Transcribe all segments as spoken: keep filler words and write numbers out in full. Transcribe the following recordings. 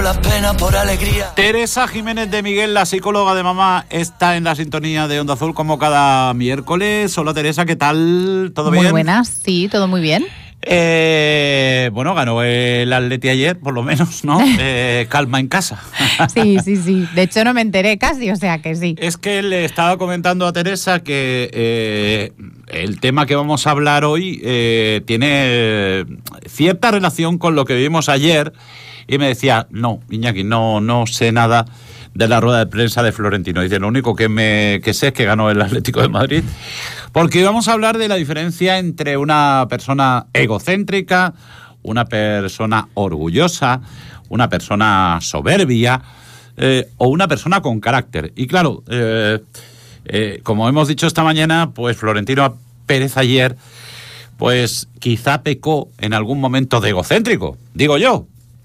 La pena por alegría. Teresa Jiménez de Miguel, la psicóloga de mamá, está en la sintonía de Onda Azul como cada miércoles. Hola Teresa, ¿qué tal? ¿Todo bien? Muy buenas, sí, todo muy bien. Eh, bueno, ganó el Atleti ayer, por lo menos, ¿no? Eh, calma en casa. Sí, sí, sí. De hecho no me enteré casi, o sea que sí. Es que le estaba comentando a Teresa que eh, el tema que vamos a hablar hoy eh, tiene cierta relación con lo que vimos ayer. Y me decía, no, Iñaki, no, no sé nada de la rueda de prensa de Florentino. Dice, lo único que, me, que sé es que ganó el Atlético de Madrid. Porque vamos a hablar de la diferencia entre una persona egocéntrica, una persona orgullosa, una persona soberbia eh, o una persona con carácter. Y claro, eh, eh, como hemos dicho esta mañana, pues Florentino Pérez ayer, pues quizá pecó en algún momento de egocéntrico, digo yo.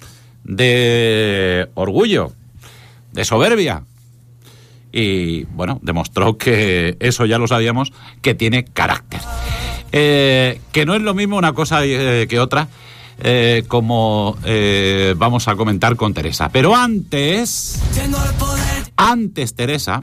De orgullo, de soberbia. Y bueno, demostró que eso ya lo sabíamos, que tiene carácter. Eh, que no es lo mismo una cosa eh, que otra, eh, como eh, vamos a comentar con Teresa. Pero antes, antes Teresa,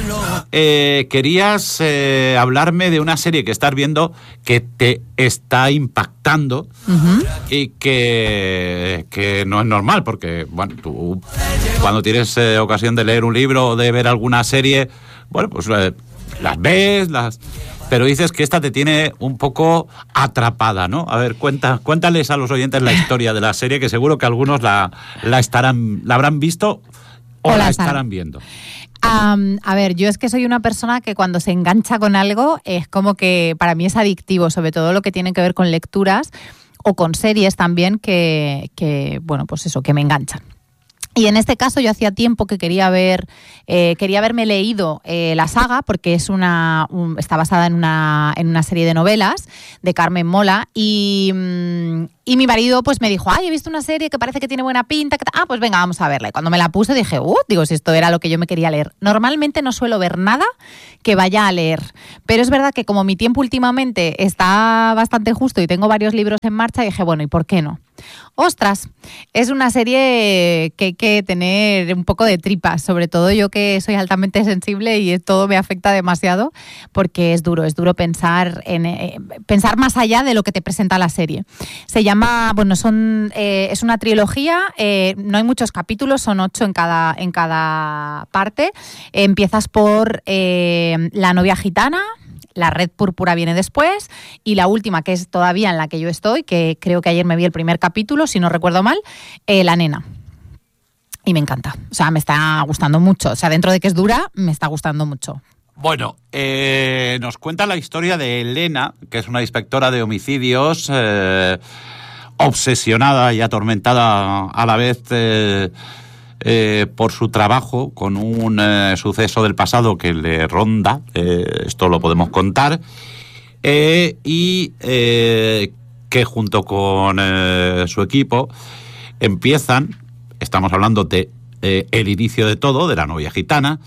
eh, querías eh, hablarme de una serie que estás viendo que te está impactando. Uh-huh. Y que, que no es normal, porque bueno, tú cuando tienes eh, ocasión de leer un libro o de ver alguna serie, bueno, pues eh, las ves, las pero dices que esta te tiene un poco atrapada, ¿no? A ver, cuenta, cuéntales a los oyentes la historia de la serie, que seguro que algunos la, la estarán, la habrán visto o, o la estarán, estarán viendo. Um, a ver, yo es que soy una persona que cuando se engancha con algo es como que para mí es adictivo, sobre todo lo que tiene que ver con lecturas o con series también que, que bueno, pues eso, que me enganchan. Y en este caso yo hacía tiempo que quería ver, eh, quería haberme leído eh, la saga, porque es una, un, está basada en una, en una serie de novelas de Carmen Mola, y, y mi marido pues me dijo, ay, he visto una serie que parece que tiene buena pinta, que ah, pues venga, vamos a verla. Y cuando me la puse dije, uh, digo, si esto era lo que yo me quería leer. Normalmente no suelo ver nada que vaya a leer, pero es verdad que como mi tiempo últimamente está bastante justo y tengo varios libros en marcha, dije, bueno, ¿y por qué no? Ostras, es una serie que hay que tener un poco de tripas, sobre todo yo que soy altamente sensible y todo me afecta demasiado, porque es duro, es duro pensar en eh, pensar más allá de lo que te presenta la serie. Se llama, bueno, son eh, es una trilogía, eh, no hay muchos capítulos, son ocho en cada en cada parte. Eh, empiezas por eh, La novia gitana. La red púrpura viene después y la última, que es todavía en la que yo estoy, que creo que ayer me vi el primer capítulo, si no recuerdo mal, eh, La nena. Y me encanta, o sea, me está gustando mucho. O sea, dentro de que es dura, me está gustando mucho. Bueno, eh, nos cuenta la historia de Elena, que es una inspectora de homicidios, eh, obsesionada y atormentada a la vez eh, Eh, por su trabajo con un eh, suceso del pasado que le ronda, eh, esto lo podemos contar, eh, y eh, que junto con eh, su equipo empiezan, estamos hablando de eh, el inicio de todo, de La novia gitana,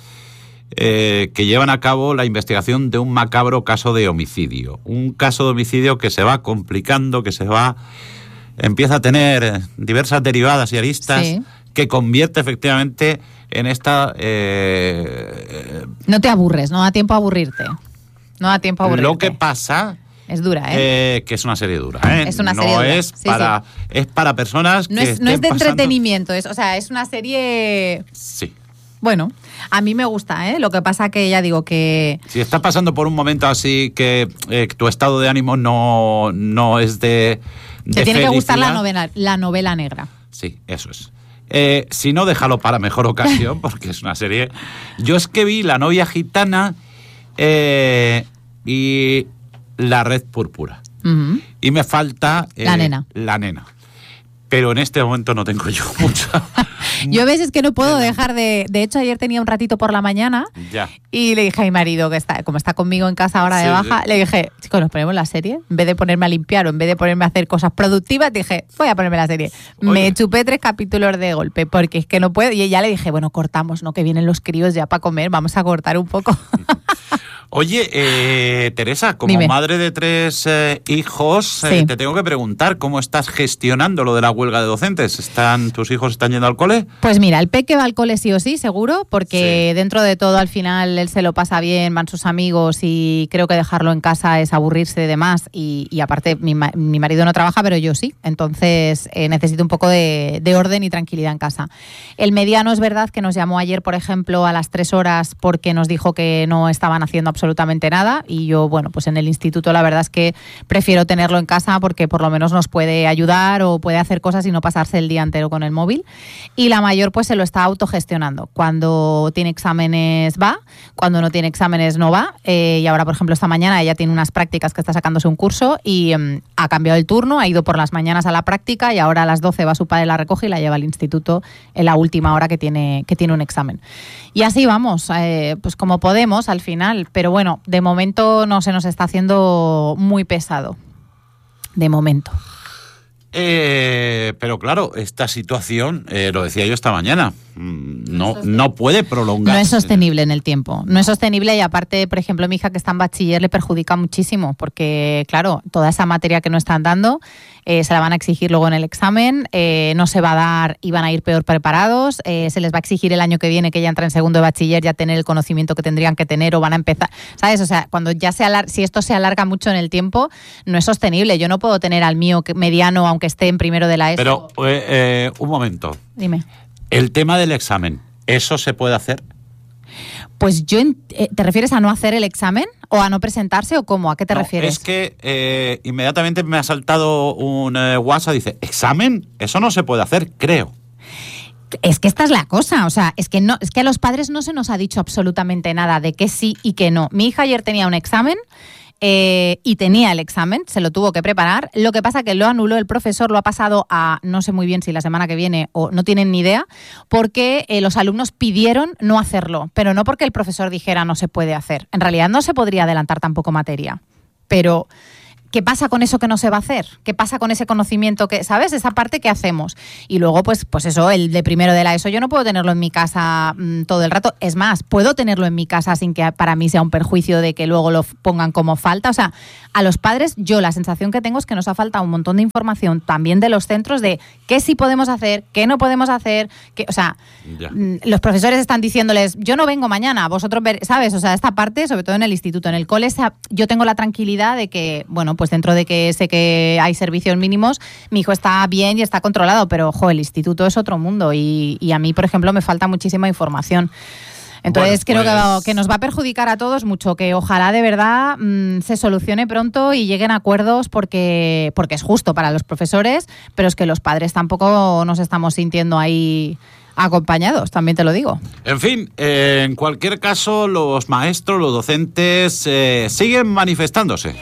eh, que llevan a cabo la investigación de un macabro caso de homicidio, un caso de homicidio que se va complicando, que se va, empieza a tener diversas derivadas y aristas. Sí. Que convierte efectivamente en esta... Eh, no te aburres, no da tiempo a aburrirte. No da tiempo a aburrirte. Lo que pasa... Es dura, ¿eh? eh que es una serie dura, ¿eh? Es una no serie dura. Es, sí, para, sí. es para personas no que es, No es de pasando... entretenimiento, es, o sea, es una serie... Sí. Bueno, a mí me gusta, ¿eh? Lo que pasa que ya digo que... Si estás pasando por un momento así que eh, tu estado de ánimo no, no es de, de Te tiene felicidad. que gustar la novela, la novela negra. Sí, eso es. Eh, si no, déjalo para mejor ocasión, porque es una serie... Yo es que vi La novia gitana eh, y La red púrpura. Uh-huh. Y me falta... Eh, la nena. La nena. Pero en este momento no tengo yo mucho... Yo a veces que no puedo dejar de... De hecho, ayer tenía un ratito por la mañana ya. Y le dije a mi marido, que está como está conmigo en casa ahora de sí, baja, sí. Le dije, chicos, ¿nos ponemos la serie? En vez de ponerme a limpiar o en vez de ponerme a hacer cosas productivas, dije, voy a ponerme la serie. Oye. Me chupé tres capítulos de golpe, porque es que no puedo. Y ya le dije, bueno, cortamos, ¿no? Que vienen los críos ya para comer, vamos a cortar un poco. Oye, eh, Teresa, como Dime. madre de tres eh, hijos, eh, Sí. te tengo que preguntar, ¿cómo estás gestionando lo de la huelga de docentes? ¿Están, ¿Tus hijos están yendo al cole? Pues mira, el peque va al cole sí o sí, seguro, porque Sí. dentro de todo al final él se lo pasa bien, van sus amigos y creo que dejarlo en casa es aburrirse de más y, y aparte mi, ma- mi marido no trabaja, pero yo sí, entonces eh, necesito un poco de, de orden y tranquilidad en casa. El mediano es verdad que nos llamó ayer, por ejemplo, a las tres horas porque nos dijo que no estaban haciendo absolutamente nada y yo, bueno, pues en el instituto la verdad es que prefiero tenerlo en casa porque por lo menos nos puede ayudar o puede hacer cosas y no pasarse el día entero con el móvil. Y la mayor pues se lo está autogestionando. Cuando tiene exámenes va, cuando no tiene exámenes no va. Eh, y ahora, por ejemplo, esta mañana ella tiene unas prácticas que está sacándose un curso y um, ha cambiado el turno, ha ido por las mañanas a la práctica y ahora a las doce va su padre, la recoge y la lleva al instituto en la última hora que tiene, que tiene un examen. Y así vamos, eh, pues como podemos al final. Pero bueno, de momento no se nos está haciendo muy pesado. De momento. Eh, pero claro, esta situación, eh, lo decía yo esta mañana, mm, no, no puede prolongarse. No es sostenible en el tiempo. No es sostenible y aparte, por ejemplo, mi hija que está en bachiller le perjudica muchísimo porque, claro, toda esa materia que no están dando eh, se la van a exigir luego en el examen, eh, no se va a dar y van a ir peor preparados, eh, se les va a exigir el año que viene que ya entra en segundo de bachiller ya tener el conocimiento que tendrían que tener o van a empezar, ¿sabes? O sea, cuando ya se alar- si esto se alarga mucho en el tiempo, no es sostenible. Yo no puedo tener al mío que- mediano, aunque esté en primero de la ESO. Pero, eh, eh, un momento. Dime. El tema del examen, ¿eso se puede hacer? Pues yo, en- eh, ¿te refieres a no hacer el examen o a no presentarse o cómo? ¿A qué te No, refieres? Es que eh, inmediatamente me ha saltado un eh, WhatsApp, dice, ¿examen? Eso no se puede hacer, creo. Es que esta es la cosa, o sea, es que no, es que a los padres no se nos ha dicho absolutamente nada de que sí y que no. Mi hija ayer tenía un examen eh, y tenía el examen, se lo tuvo que preparar. Lo que pasa que lo anuló el profesor, lo ha pasado a no sé muy bien si la semana que viene o no tienen ni idea, porque eh, los alumnos pidieron no hacerlo, pero no porque el profesor dijera no se puede hacer. En realidad no se podría adelantar tampoco materia, pero ¿qué pasa con eso que no se va a hacer? ¿Qué pasa con ese conocimiento que, ¿sabes? Esa parte que hacemos. Y luego, pues, pues eso, el de primero de la ESO, yo no puedo tenerlo en mi casa mmm, todo el rato. Es más, puedo tenerlo en mi casa sin que para mí sea un perjuicio de que luego lo pongan como falta. O sea, a los padres, yo la sensación que tengo es que nos ha faltado un montón de información también de los centros de qué sí podemos hacer, qué no podemos hacer. Qué, o sea, Ya. mmm, los profesores están diciéndoles, yo no vengo mañana, vosotros ver, ¿sabes? O sea, esta parte, sobre todo en el instituto, en el cole, esa- yo tengo la tranquilidad de que, bueno, pues dentro de que sé que hay servicios mínimos, mi hijo está bien y está controlado, pero, ojo, el instituto es otro mundo y, y a mí, por ejemplo, me falta muchísima información. Entonces Bueno, creo que, pues- va- que nos va a perjudicar a todos mucho, que ojalá de verdad mmm, se solucione pronto y lleguen a acuerdos porque, porque es justo para los profesores, pero es que los padres tampoco nos estamos sintiendo ahí acompañados, también te lo digo. En fin, eh, en cualquier caso, los maestros, los docentes eh, siguen manifestándose.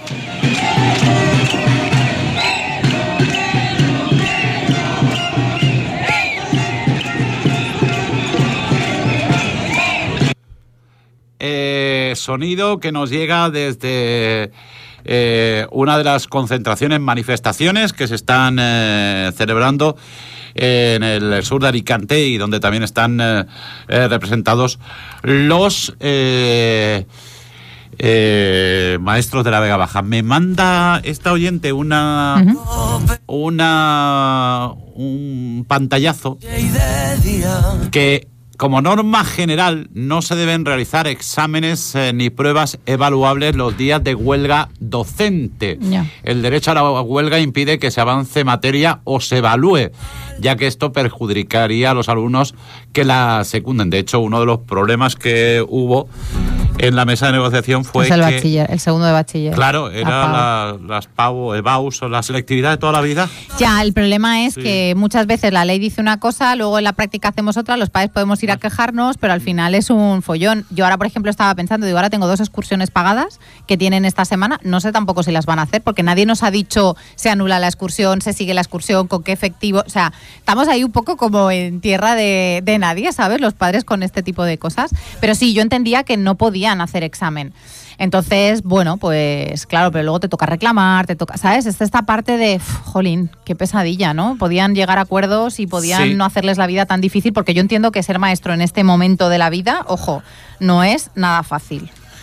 Eh, sonido que nos llega desde eh, una de las concentraciones, manifestaciones que se están eh, celebrando en el sur de Alicante y donde también están eh, eh, representados los eh, eh, maestros de la Vega Baja. Me manda esta oyente una, Uh-huh. una un pantallazo que como norma general no se deben realizar exámenes eh, ni pruebas evaluables los días de huelga docente. Ya. El derecho a la huelga impide que se avance materia o se evalúe, ya que esto perjudicaría a los alumnos que la secunden. De hecho, uno de los problemas que hubo en la mesa de negociación fue es el que... bachiller, el segundo de bachiller. Claro, era La PAU. la, las PAU, EBAUS o la selectividad de toda la vida. Ya, el problema es Sí. que muchas veces la ley dice una cosa, luego en la práctica hacemos otra, los padres podemos ir a quejarnos, pero al final es un follón. Yo ahora, por ejemplo, estaba pensando, digo, ahora tengo dos excursiones pagadas que tienen esta semana, no sé tampoco si las van a hacer, porque nadie nos ha dicho se anula la excursión, se sigue la excursión, con qué efectivo, o sea, estamos ahí un poco como en tierra de, de nadie, ¿sabes? Los padres con este tipo de cosas, pero sí, yo entendía que no podían hacer examen. Entonces, bueno, pues claro, pero luego te toca reclamar, te toca, ¿sabes? Es esta parte de, uf, jolín, qué pesadilla, ¿no? Podían llegar a acuerdos y podían Sí. no hacerles la vida tan difícil, porque yo entiendo que ser maestro en este momento de la vida, ojo, no es nada fácil.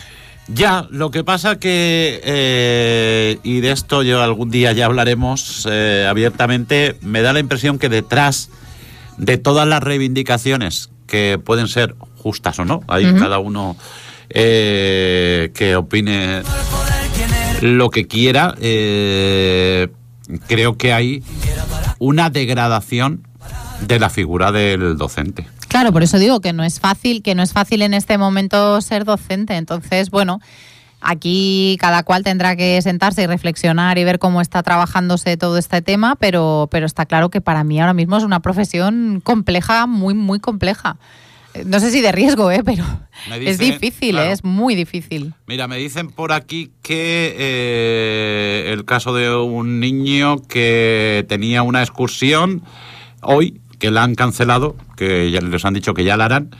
Ya, lo que pasa que, eh, y de esto yo algún día ya hablaremos eh, abiertamente, me da la impresión que detrás de todas las reivindicaciones, que pueden ser justas o no, hay uh-huh. cada uno eh, que opine lo que quiera, eh, creo que hay una degradación de la figura del docente. Claro, por eso digo que no es fácil, que no es fácil en este momento ser docente. Entonces, bueno, aquí cada cual tendrá que sentarse y reflexionar y ver cómo está trabajándose todo este tema, pero, pero está claro que para mí ahora mismo es una profesión compleja, muy, muy compleja. No sé si de riesgo, ¿eh? Pero dice, es difícil, claro. ¿eh? Es muy difícil. Mira, me dicen por aquí que eh, el caso de un niño que tenía una excursión hoy, que la han cancelado, que ya les han dicho que ya la harán,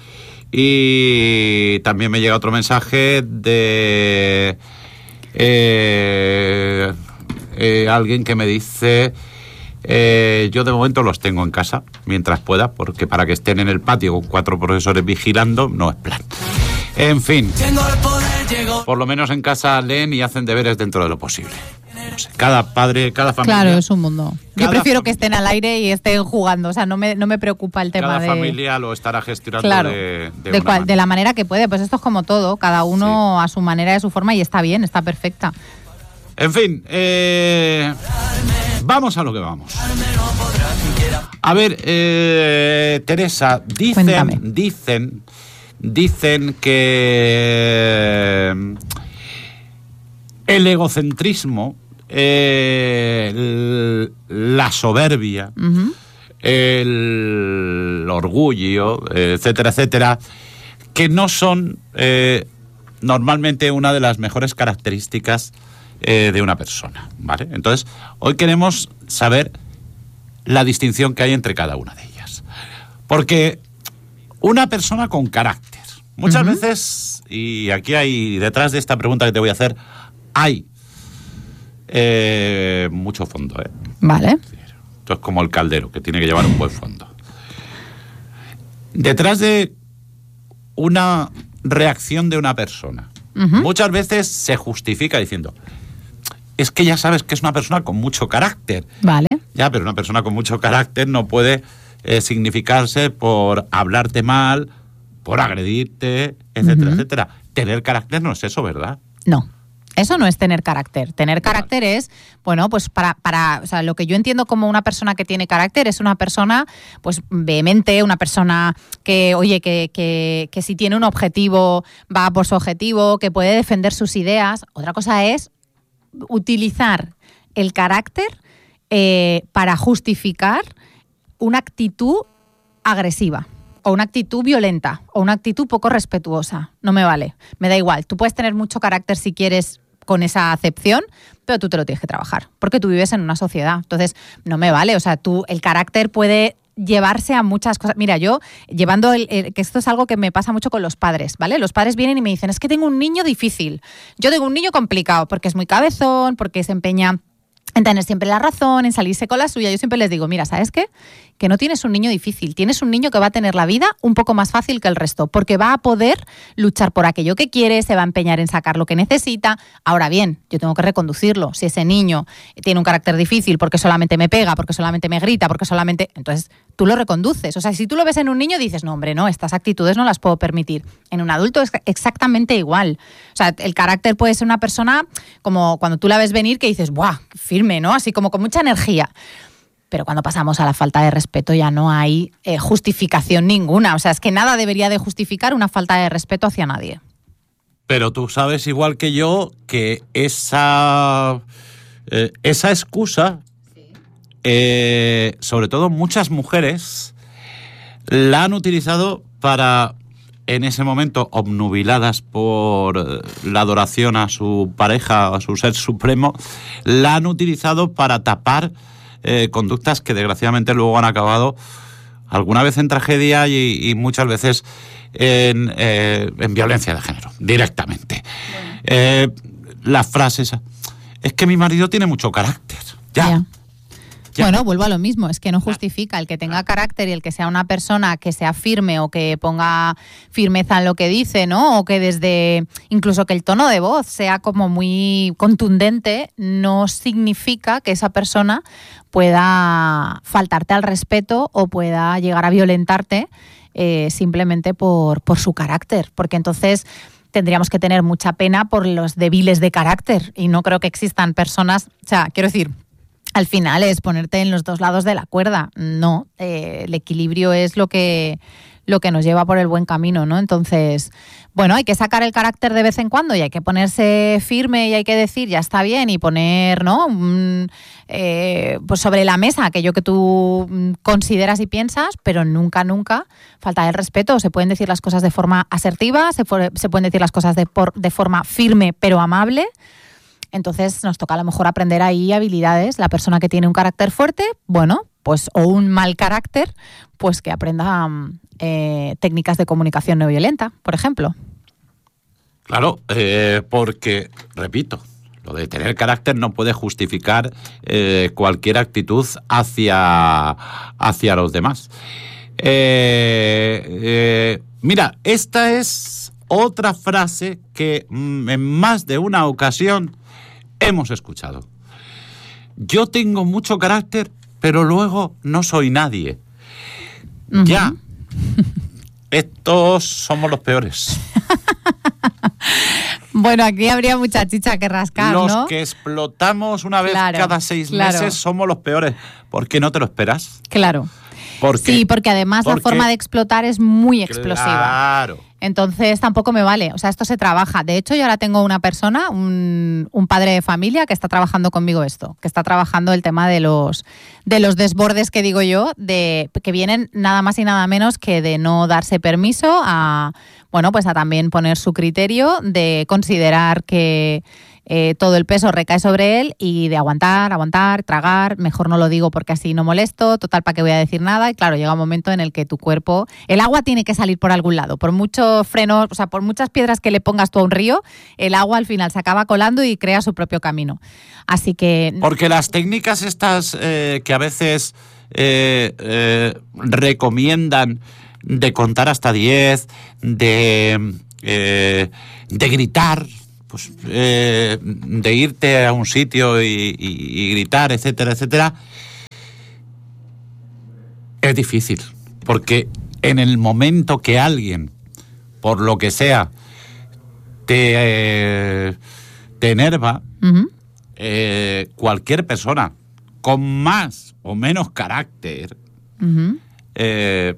y también me llega otro mensaje de eh, eh, alguien que me dice eh, yo de momento los tengo en casa mientras pueda, porque para que estén en el patio con cuatro profesores vigilando no es plan. En fin, por lo menos en casa leen y hacen deberes dentro de lo posible. No sé, cada padre, cada familia... Claro, es un mundo. Yo prefiero que estén al aire y estén jugando, o sea, no me, no me preocupa el tema cada de... Cada familia lo estará gestionando claro, de, de, de, una cual, de la manera que puede, pues esto es como todo, cada uno sí. a su manera y a su forma, y está bien, está perfecta. En fin, eh, vamos a lo que vamos. A ver, eh, Teresa, dicen, Cuéntame. dicen, dicen que el egocentrismo, eh, el, la soberbia, uh-huh. el orgullo, etcétera, etcétera, que no son eh, normalmente una de las mejores características eh, de una persona, ¿vale? Entonces, hoy queremos saber la distinción que hay entre cada una de ellas. Porque una persona con carácter, muchas uh-huh. veces, y aquí hay, detrás de esta pregunta que te voy a hacer, hay eh, mucho fondo, ¿eh? Vale. Esto es como el caldero, que tiene que llevar un buen fondo. Detrás de una reacción de una persona, uh-huh. muchas veces se justifica diciendo, es que ya sabes que es una persona con mucho carácter. Vale. Ya, pero una persona con mucho carácter no puede eh, significarse por hablarte mal, por agredirte, etcétera, uh-huh. etcétera. Tener carácter no es eso, ¿verdad? No. Eso no es tener carácter. Tener carácter es, bueno, pues para, para, o sea, lo que yo entiendo como una persona que tiene carácter es una persona, pues, vehemente, una persona que, oye, que, que, que si tiene un objetivo, va por su objetivo, que puede defender sus ideas. Otra cosa es utilizar el carácter eh, para justificar una actitud agresiva. O una actitud violenta, o una actitud poco respetuosa. No me vale, me da igual. Tú puedes tener mucho carácter si quieres con esa acepción, pero tú te lo tienes que trabajar, porque tú vives en una sociedad. Entonces, no me vale. O sea, tú, el carácter puede llevarse a muchas cosas. Mira, yo, llevando el, el... que esto es algo que me pasa mucho con los padres, ¿vale? Los padres vienen y me dicen, es que tengo un niño difícil. Yo tengo un niño complicado, porque es muy cabezón, porque se empeña en tener siempre la razón, en salirse con la suya. Yo siempre les digo, mira, ¿sabes qué? Que no tienes un niño difícil, tienes un niño que va a tener la vida un poco más fácil que el resto, porque va a poder luchar por aquello que quiere, se va a empeñar en sacar lo que necesita. Ahora bien, yo tengo que reconducirlo. Si ese niño tiene un carácter difícil porque solamente me pega, porque solamente me grita, porque solamente... Entonces, tú lo reconduces. O sea, si tú lo ves en un niño, dices, no, hombre, no, estas actitudes no las puedo permitir. En un adulto es exactamente igual. O sea, el carácter puede ser una persona como cuando tú la ves venir que dices, ¡buah! Firme, ¿no? Así como con mucha energía. Pero cuando pasamos a la falta de respeto ya no hay eh, justificación ninguna. O sea, es que nada debería de justificar una falta de respeto hacia nadie. Pero tú sabes igual que yo que esa, eh, esa excusa, sí. eh, sobre todo muchas mujeres, la han utilizado para, en ese momento, obnubiladas por la adoración a su pareja, a su ser supremo, la han utilizado para tapar Eh, conductas que desgraciadamente luego han acabado alguna vez en tragedia y, y muchas veces en, eh, en violencia de género, directamente. Bueno. Eh, la frase esa, es que mi marido tiene mucho carácter. Ya. Yeah. Ya. Bueno, vuelvo a lo mismo, es que no justifica el que tenga carácter y el que sea una persona que sea firme o que ponga firmeza en lo que dice, ¿no? O que desde, incluso que el tono de voz sea como muy contundente, no significa que esa persona pueda faltarte al respeto o pueda llegar a violentarte eh, simplemente por, por su carácter, porque entonces tendríamos que tener mucha pena por los débiles de carácter y no creo que existan personas, o sea, quiero decir, al final es ponerte en los dos lados de la cuerda. No, eh, el equilibrio es lo que, lo que nos lleva por el buen camino, ¿no? Entonces, bueno, hay que sacar el carácter de vez en cuando y hay que ponerse firme y hay que decir, ya está bien, y poner, ¿no? Un, eh, pues sobre la mesa aquello que tú consideras y piensas, pero nunca, nunca falta el respeto. Se pueden decir las cosas de forma asertiva, se, for, se pueden decir las cosas de, por, de forma firme pero amable. Entonces nos toca a lo mejor aprender ahí habilidades. La persona que tiene un carácter fuerte, bueno, pues o un mal carácter, pues que aprenda eh, técnicas de comunicación no violenta, por ejemplo. Claro, eh, porque, repito, lo de tener carácter no puede justificar eh, cualquier actitud hacia, hacia los demás. Eh, eh, mira, esta es otra frase que mm, en más de una ocasión hemos escuchado. Yo tengo mucho carácter, pero luego no soy nadie. Uh-huh. Ya. Estos somos los peores. Bueno, aquí habría mucha chicha que rascar, los ¿no? Los que explotamos una vez claro, cada seis claro. meses somos los peores. ¿Por qué no te lo esperas? Claro. Porque, sí, porque además porque, la forma de explotar es muy explosiva. Claro. Entonces tampoco me vale. O sea, esto se trabaja. De hecho, yo ahora tengo una persona, un, un padre de familia que está trabajando conmigo esto, que está trabajando el tema de los, de los desbordes que digo yo, de que vienen nada más y nada menos que de no darse permiso a, bueno, pues a también poner su criterio, de considerar que Eh, todo el peso recae sobre él y de aguantar, aguantar, tragar, mejor no lo digo porque así no molesto, total, ¿para qué voy a decir nada? Y claro, llega un momento en el que tu cuerpo, el agua tiene que salir por algún lado, por muchos frenos, o sea, por muchas piedras que le pongas tú a un río, el agua al final se acaba colando y crea su propio camino. Así que... Porque las técnicas estas eh, que a veces eh, eh, recomiendan de contar hasta diez, de, eh, de gritar, pues eh, de irte a un sitio y, y, y gritar, etcétera, etcétera, es difícil, porque en el momento que alguien, por lo que sea, te, eh, te enerva, uh-huh. eh, cualquier persona con más o menos carácter uh-huh. eh,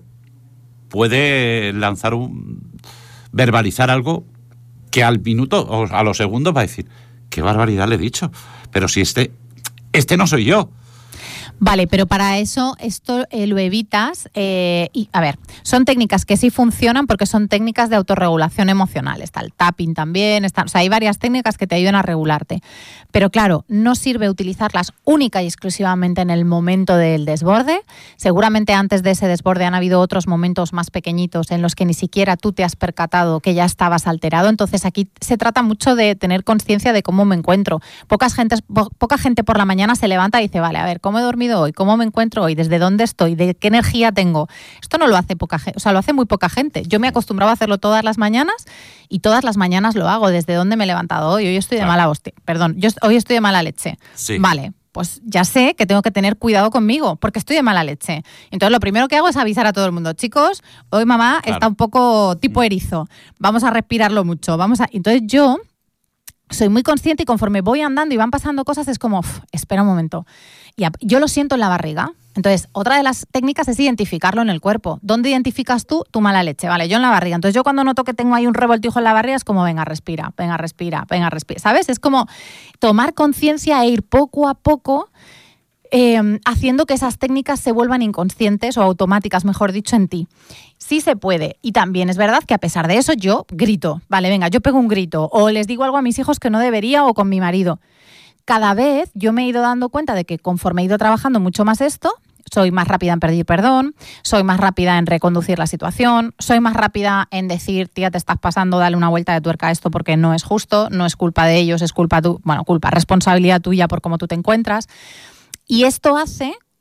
puede lanzar un... verbalizar algo que al minuto o a los segundos va a decir, qué barbaridad le he dicho, pero si este, este no soy yo. Vale, pero para eso esto eh, lo evitas eh, y, a ver, son técnicas que sí funcionan porque son técnicas de autorregulación emocional. Está el tapping también, está, o sea, hay varias técnicas que te ayudan a regularte. Pero claro, no sirve utilizarlas única y exclusivamente en el momento del desborde. Seguramente antes de ese desborde han habido otros momentos más pequeñitos en los que ni siquiera tú te has percatado que ya estabas alterado. Entonces aquí se trata mucho de tener conciencia de cómo me encuentro. Pocas gente, po, poca gente por la mañana se levanta y dice, vale, a ver, ¿cómo he dormido hoy? ¿Cómo me encuentro hoy? ¿Desde dónde estoy? ¿De qué energía tengo? Esto no lo hace poca gente, o sea, lo hace muy poca gente. Yo me he acostumbrado a hacerlo todas las mañanas y todas las mañanas lo hago. ¿Desde dónde me he levantado hoy? Hoy estoy de mala hostia. Perdón, yo hoy estoy de mala leche. Sí. Vale, pues ya sé que tengo que tener cuidado conmigo porque estoy de mala leche. Entonces lo primero que hago es avisar a todo el mundo. Chicos, hoy mamá claro. está un poco tipo erizo. Vamos a respirarlo mucho. Vamos a... Entonces yo soy muy consciente y conforme voy andando y van pasando cosas es como, uff, espera un momento. Y yo lo siento en la barriga. Entonces, otra de las técnicas es identificarlo en el cuerpo. ¿Dónde identificas tú tu mala leche? Vale, yo en la barriga. Entonces, yo cuando noto que tengo ahí un revoltijo en la barriga es como, venga, respira, venga, respira, venga, respira. ¿Sabes? Es como tomar conciencia e ir poco a poco eh, haciendo que esas técnicas se vuelvan inconscientes o automáticas, mejor dicho, en ti. Sí se puede. Y también es verdad que a pesar de eso yo grito. Vale, venga, yo pego un grito. O les digo algo a mis hijos que no debería o con mi marido. Cada vez yo me he ido dando cuenta de que conforme he ido trabajando mucho más esto, soy más rápida en pedir perdón, soy más rápida en reconducir la situación, soy más rápida en decir, tía, te estás pasando, dale una vuelta de tuerca a esto porque no es justo, no es culpa de ellos, es culpa tu, bueno, culpa, responsabilidad tuya por cómo tú te encuentras. Y esto hace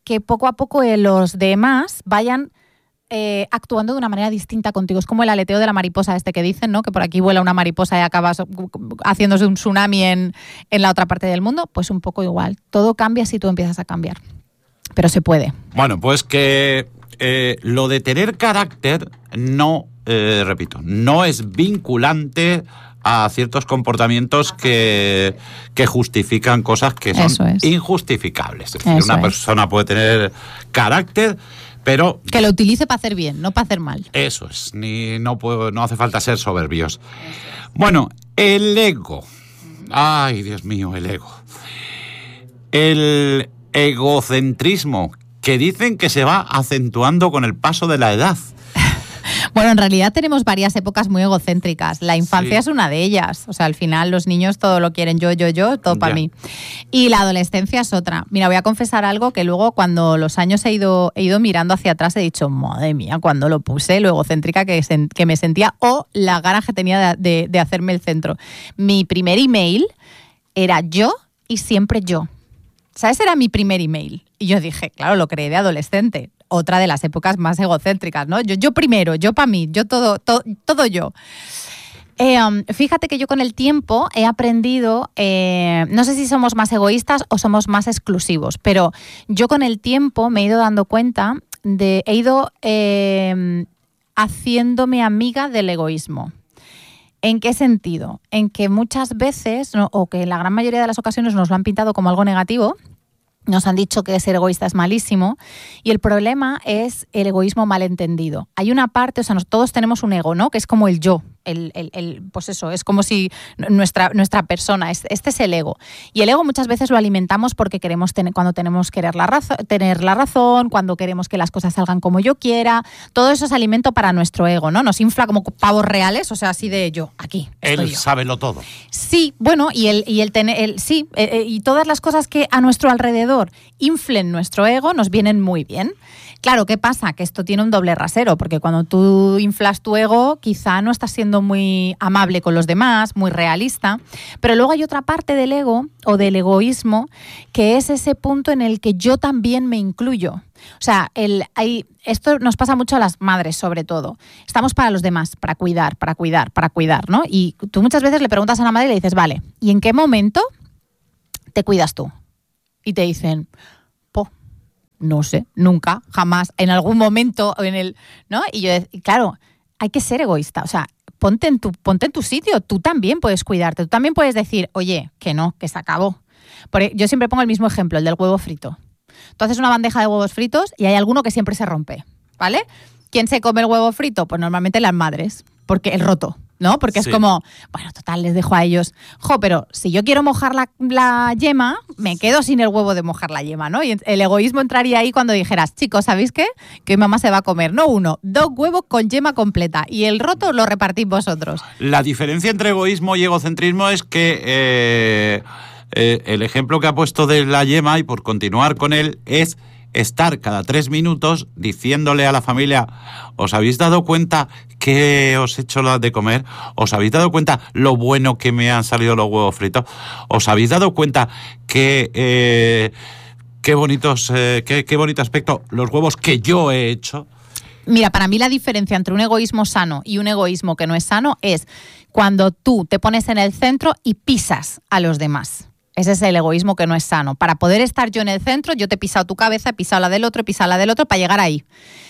que poco a poco eh, los demás vayan eh, actuando de una manera distinta contigo. Es como el aleteo de la mariposa este que dicen, ¿no? Que por aquí vuela una mariposa y acaba haciéndose un tsunami en, en la otra parte del mundo. Pues un poco igual. Todo cambia si tú empiezas a cambiar. Pero se puede. Bueno, pues que eh, lo de tener carácter no, eh, repito, no es vinculante a ciertos comportamientos que, que justifican cosas que son es. injustificables. Es decir, Eso una persona es. puede tener carácter, pero... Que lo utilice para hacer bien, no para hacer mal. Eso es, ni, no, puedo, no hace falta ser soberbios. Bueno, el ego. Ay, Dios mío, el ego. El egocentrismo, que dicen que se va acentuando con el paso de la edad. Bueno, en realidad tenemos varias épocas muy egocéntricas. La infancia sí. es una de ellas. O sea, al final los niños todo lo quieren yo, yo, yo, todo para mí. Y la adolescencia es otra. Mira, voy a confesar algo que luego cuando los años he ido, he ido mirando hacia atrás he dicho, madre mía, cuando lo puse, lo egocéntrica que, sen, que me sentía o la ganas que tenía de, de, de hacerme el centro. Mi primer email era yo y siempre yo. O sea, ese era mi primer email. Y yo dije, claro, lo creé de adolescente. Otra de las épocas más egocéntricas, ¿no? Yo, yo primero, yo para mí, yo todo, todo, todo yo. Eh, um, fíjate que yo con el tiempo he aprendido, eh, no sé si somos más egoístas o somos más exclusivos, pero yo con el tiempo me he ido dando cuenta de, he ido eh, haciéndome amiga del egoísmo. ¿En qué sentido? En que muchas veces, ¿no? O que en la gran mayoría de las ocasiones nos lo han pintado como algo negativo. Nos han dicho que ser egoísta es malísimo y el problema es el egoísmo malentendido. Hay una parte, o sea, todos tenemos un ego, ¿no? Que es como el yo, el, el, el, pues eso, es como si nuestra, nuestra persona, este es el ego. Y el ego muchas veces lo alimentamos porque queremos tener, cuando tenemos querer la razón, tener la razón, cuando queremos que las cosas salgan como yo quiera. Todo eso es alimento para nuestro ego, ¿no? Nos infla como pavos reales, o sea, así de yo, aquí. Él yo. sábelo todo. Sí, bueno, y el, y el tener, el, sí, eh, y todas las cosas que a nuestro alrededor inflen nuestro ego nos vienen muy bien. Claro, ¿qué pasa? Que esto tiene un doble rasero, porque cuando tú inflas tu ego, quizá no estás siendo muy amable con los demás, muy realista, pero luego hay otra parte del ego o del egoísmo que es ese punto en el que yo también me incluyo. O sea, el, hay, esto nos pasa mucho a las madres, sobre todo. Estamos para los demás, para cuidar, para cuidar, para cuidar, ¿no? Y tú muchas veces le preguntas a una madre y le dices, vale, ¿y en qué momento te cuidas tú? Y te dicen, po, no sé, nunca, jamás, en algún momento, en el, ¿no? Y yo, y claro, hay que ser egoísta, o sea, ponte en tu, ponte en tu sitio, tú también puedes cuidarte, tú también puedes decir, oye, que no, que se acabó. Porque yo siempre pongo el mismo ejemplo, el del huevo frito. Tú haces una bandeja de huevos fritos y hay alguno que siempre se rompe, ¿vale? ¿Quién se come el huevo frito? Pues normalmente las madres, porque el roto, ¿no? Porque sí. Es como, bueno, total, les dejo a ellos. Jo, pero si yo quiero mojar la, la yema, me quedo sin el huevo de mojar la yema, ¿no? Y el egoísmo entraría ahí cuando dijeras, chicos, ¿sabéis qué? Que mi mamá se va a comer, no uno, dos huevos con yema completa y el roto lo repartís vosotros. La diferencia entre egoísmo y egocentrismo es que eh, eh, el ejemplo que ha puesto de la yema, y por continuar con él, es estar cada tres minutos diciéndole a la familia, ¿os habéis dado cuenta que os he hecho de comer? ¿Os habéis dado cuenta lo bueno que me han salido los huevos fritos? ¿Os habéis dado cuenta que eh, qué bonitos, eh, qué, qué bonito aspecto los huevos que yo he hecho? Mira, para mí la diferencia entre un egoísmo sano y un egoísmo que no es sano es cuando tú te pones en el centro y pisas a los demás. Ese es el egoísmo que no es sano. Para poder estar yo en el centro, yo te he pisado tu cabeza, he pisado la del otro, he pisado la del otro para llegar ahí.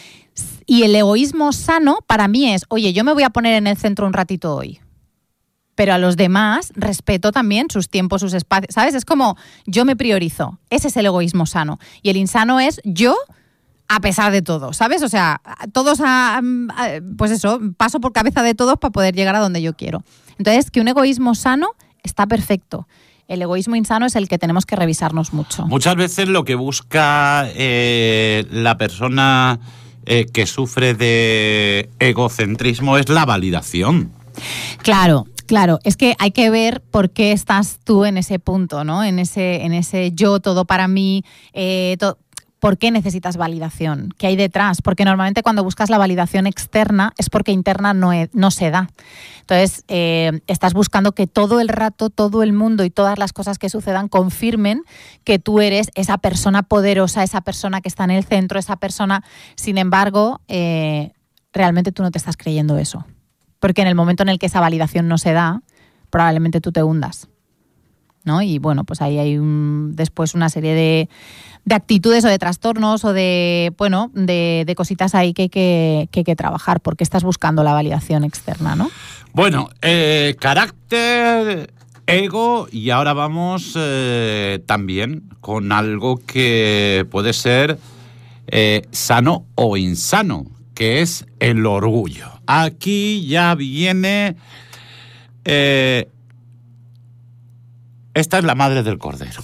Y el egoísmo sano para mí es, oye, yo me voy a poner en el centro un ratito hoy. Pero a los demás respeto también sus tiempos, sus espacios, ¿sabes? Es como yo me priorizo. Ese es el egoísmo sano. Y el insano es yo a pesar de todo, ¿sabes? O sea, todos, a, a, pues eso, paso por cabeza de todos para poder llegar a donde yo quiero. Entonces, que un egoísmo sano está perfecto. El egoísmo insano es el que tenemos que revisarnos mucho. Muchas veces lo que busca eh, la persona eh, que sufre de egocentrismo es la validación. Claro, claro. Es que hay que ver por qué estás tú en ese punto, ¿no? En ese, en ese yo, todo para mí, eh, to- ¿por qué necesitas validación? ¿Qué hay detrás? Porque normalmente cuando buscas la validación externa es porque interna no, es, no se da. Entonces, eh, estás buscando que todo el rato, todo el mundo y todas las cosas que sucedan confirmen que tú eres esa persona poderosa, esa persona que está en el centro, esa persona... Sin embargo, eh, realmente tú no te estás creyendo eso. Porque en el momento en el que esa validación no se da, probablemente tú te hundas, ¿no? Y bueno, pues ahí hay un, después una serie de, de actitudes o de trastornos o de, bueno, de, de cositas ahí que hay que, que hay que trabajar porque estás buscando la validación externa, ¿no? Bueno, eh, carácter, ego, y ahora vamos eh, también con algo que puede ser eh, sano o insano, que es el orgullo. Aquí ya viene... Eh, esta es la madre del cordero.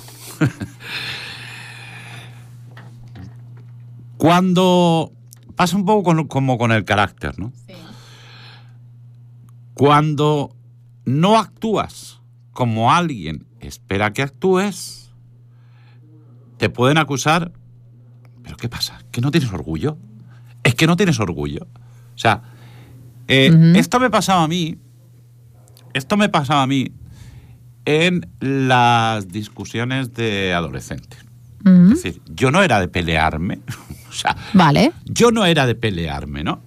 Cuando pasa un poco con, como con el carácter, ¿no? Sí. Cuando no actúas como alguien espera que actúes, te pueden acusar. ¿Pero qué pasa? ¿Que no tienes orgullo? Es que no tienes orgullo. O sea, eh, uh-huh. esto me pasaba a mí. Esto me pasaba a mí en las discusiones de adolescente. Uh-huh. Es decir, yo no era de pelearme. O sea, vale. Yo no era de pelearme, ¿no?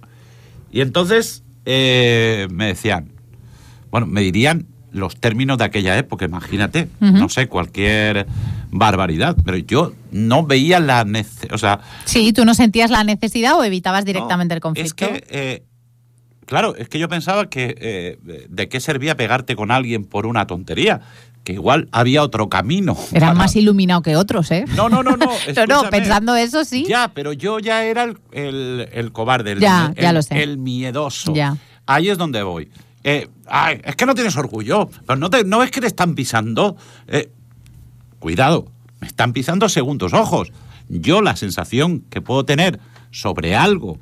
Y entonces eh, me decían, bueno, me dirían los términos de aquella época, imagínate, uh-huh. no sé, cualquier barbaridad, pero yo no veía la necesidad, o sea... Sí, tú no sentías la necesidad o evitabas directamente no, el conflicto. Es que... Eh, Claro, es que yo pensaba que eh, de qué servía pegarte con alguien por una tontería, que igual había otro camino. Eras para... más iluminado que otros, ¿eh? No, no, no, no. no, no, pensando eso sí. Ya, pero yo ya era el, el, el cobarde, el, ya, el, ya lo sé. el miedoso. Ya. Ahí es donde voy. Eh, ay, es que no tienes orgullo, pero no, te, no ves que te están pisando. Eh, cuidado, me están pisando según tus ojos. Yo la sensación que puedo tener sobre algo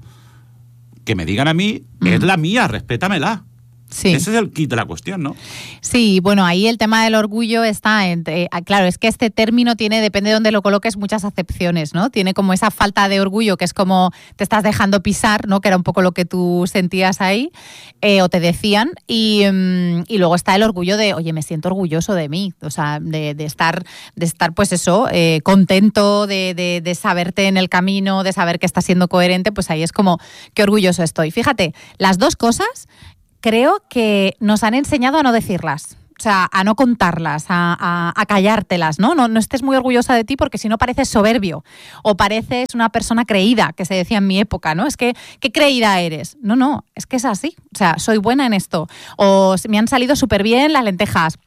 que me digan a mí, mm. es la mía, respétamela. Sí. Ese es el kit de la cuestión, ¿no? Sí, bueno, ahí el tema del orgullo está entre, claro, es que este término tiene, depende de dónde lo coloques, muchas acepciones, ¿no? Tiene como esa falta de orgullo que es como te estás dejando pisar, ¿no? Que era un poco lo que tú sentías ahí, eh, o te decían, y, um, y luego está el orgullo de, oye, me siento orgulloso de mí, o sea, de, de estar, de estar, pues eso, eh, contento, de, de, de saberte en el camino, de saber que estás siendo coherente, pues ahí es como, qué orgulloso estoy. Fíjate, las dos cosas creo que nos han enseñado a no decirlas, o sea, a no contarlas, a, a, a callártelas, ¿no? ¿no? No estés muy orgullosa de ti porque si no pareces soberbio o pareces una persona creída, que se decía en mi época, ¿no? Es que, ¿qué creída eres? No, no, es que es así, o sea, soy buena en esto, o me han salido súper bien las lentejas,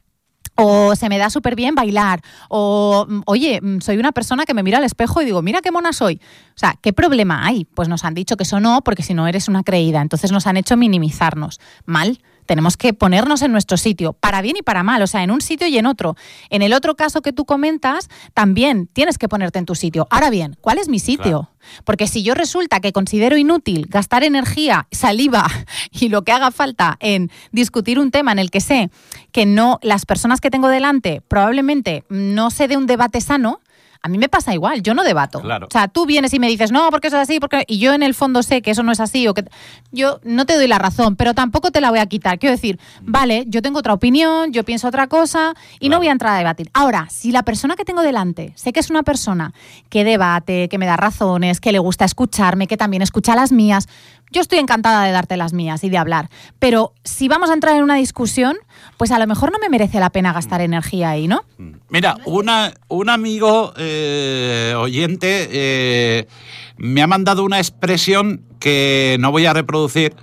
o se me da súper bien bailar, o, oye, soy una persona que me mira al espejo y digo, mira qué mona soy. O sea, ¿qué problema hay? Pues nos han dicho que eso no, porque si no eres una creída. Entonces nos han hecho minimizarnos. Mal. Tenemos que ponernos en nuestro sitio, para bien y para mal, o sea, en un sitio y en otro. En el otro caso que tú comentas, también tienes que ponerte en tu sitio. Ahora bien, ¿cuál es mi sitio? Claro. Porque si yo resulta que considero inútil gastar energía, saliva y lo que haga falta en discutir un tema en el que sé que no, las personas que tengo delante probablemente no se dé un debate sano, a mí me pasa igual, yo no debato. Claro. O sea, tú vienes y me dices, no, porque eso es así, porque y yo en el fondo sé que eso no es así, o que yo no te doy la razón, pero tampoco te la voy a quitar. Quiero decir, vale, yo tengo otra opinión, yo pienso otra cosa y claro. no voy a entrar a debatir. Ahora, si la persona que tengo delante, sé que es una persona que debate, que me da razones, que le gusta escucharme, que también escucha las mías, yo estoy encantada de darte las mías y de hablar. Pero si vamos a entrar en una discusión, pues a lo mejor no me merece la pena gastar energía ahí, ¿no? Mira, una, un amigo eh, oyente eh, me ha mandado una expresión que no voy a reproducir,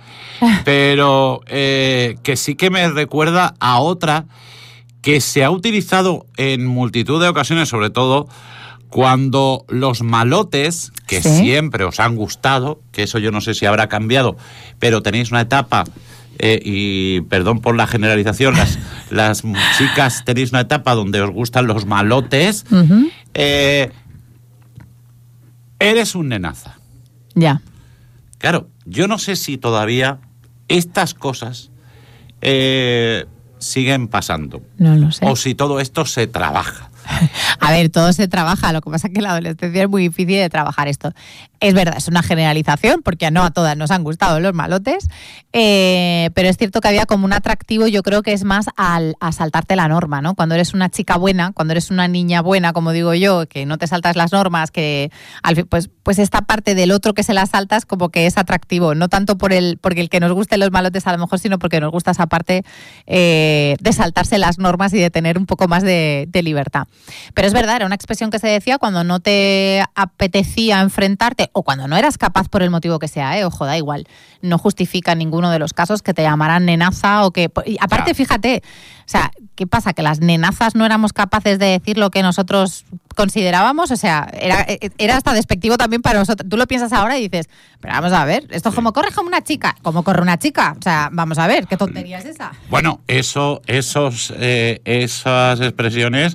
pero eh, que sí que me recuerda a otra que se ha utilizado en multitud de ocasiones, sobre todo cuando los malotes, que ¿sí? siempre os han gustado, que eso yo no sé si habrá cambiado, pero tenéis una etapa, eh, y perdón por la generalización, las, las chicas tenéis una etapa donde os gustan los malotes, uh-huh. eh, eres un nenaza. Ya. Claro, yo no sé si todavía estas cosas eh, siguen pasando. No lo sé. O si todo esto se trabaja. A ver, todo se trabaja, lo que pasa es que en la adolescencia es muy difícil de trabajar esto. Es verdad, es una generalización, porque no a todas nos han gustado los malotes, eh, pero es cierto que había como un atractivo, yo creo que es más al, a saltarte la norma, ¿no? Cuando eres una chica buena, cuando eres una niña buena, como digo yo, que no te saltas las normas, que al fin, pues, pues esta parte del otro que se las saltas como que es atractivo, no tanto por el, porque el que nos gusten los malotes a lo mejor, sino porque nos gusta esa parte eh, de saltarse las normas y de tener un poco más de, de libertad. Pero es verdad, era una expresión que se decía cuando no te apetecía enfrentarte o cuando no eras capaz por el motivo que sea, ¿eh? Ojo, da igual. No justifica en ninguno de los casos que te llamaran nenaza o que... Y aparte, fíjate, o sea, ¿qué pasa? ¿Que las nenazas no éramos capaces de decir lo que nosotros considerábamos? O sea, era, era hasta despectivo también para nosotros. Tú lo piensas ahora y dices, pero vamos a ver, esto es como corre como una chica. ¿Cómo corre una chica? O sea, vamos a ver, ¿qué tontería es esa? Bueno, eso, esos, eh, esas expresiones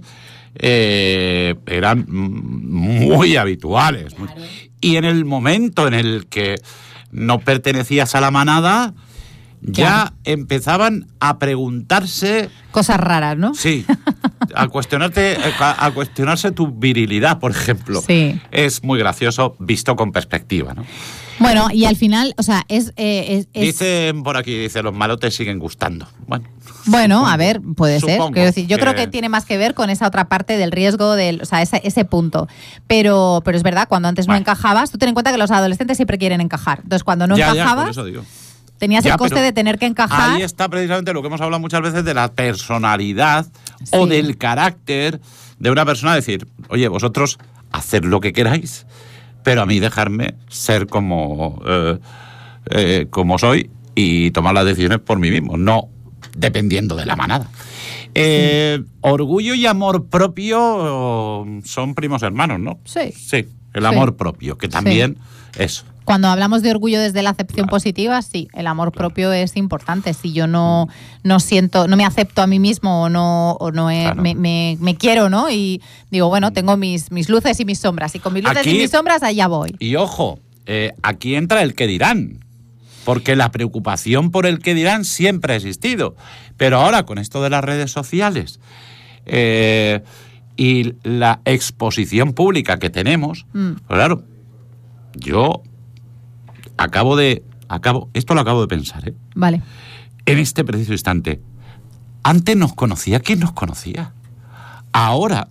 eh, eran muy habituales. Claro. Y en el momento en el que no pertenecías a la manada, ya claro. empezaban a preguntarse... Cosas raras, ¿no? Sí, a cuestionarte, a, a cuestionarse tu virilidad, por ejemplo. Sí. Es muy gracioso visto con perspectiva, ¿no? Bueno, y al final, o sea, es... Eh, es, es... Dicen por aquí, dice, los malotes siguen gustando. Bueno, bueno supongo, a ver, puede ser. Quiero decir, yo que... creo que tiene más que ver con esa otra parte del riesgo, del, o sea, ese, ese punto. Pero, pero es verdad, cuando antes bueno. no encajabas, tú ten en cuenta que los adolescentes siempre quieren encajar. Entonces, cuando no ya, encajabas... Ya, por eso digo. Tenías ya, el coste de tener que encajar. Ahí está precisamente lo que hemos hablado muchas veces de la personalidad sí. o del carácter de una persona. Decir, oye, vosotros haced lo que queráis, pero a mí dejarme ser como, eh, eh, como soy y tomar las decisiones por mí mismo, no dependiendo de la manada. Eh, sí. Orgullo y amor propio son primos hermanos, ¿no? Sí. Sí, el amor sí. propio, que también sí. eso. Cuando hablamos de orgullo desde la acepción claro. positiva, sí, el amor claro. propio es importante. Si yo no, no siento, no me acepto a mí mismo o no, o no he, claro. me, me, me quiero, ¿no? Y digo, bueno, tengo mis, mis luces y mis sombras. Y con mis luces aquí, y mis sombras, allá voy. Y ojo, eh, aquí entra el qué dirán. Porque la preocupación por el qué dirán siempre ha existido. Pero ahora, con esto de las redes sociales eh, y la exposición pública que tenemos, mm. pues claro, yo... Acabo de... acabo Esto lo acabo de pensar, ¿eh? Vale. En este preciso instante. Antes nos conocía quien nos conocía. Ahora,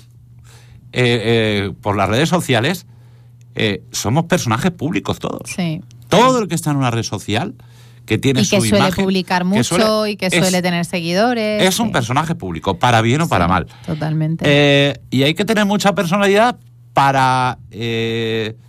eh, eh, por las redes sociales, eh, somos personajes públicos todos. Sí. Todo el que está en una red social, que tiene y su que suele imagen, publicar mucho que suele, y que suele es, tener seguidores. Es sí. un personaje público, para bien o para sí, mal. Totalmente. Eh, y hay que tener mucha personalidad para... Eh,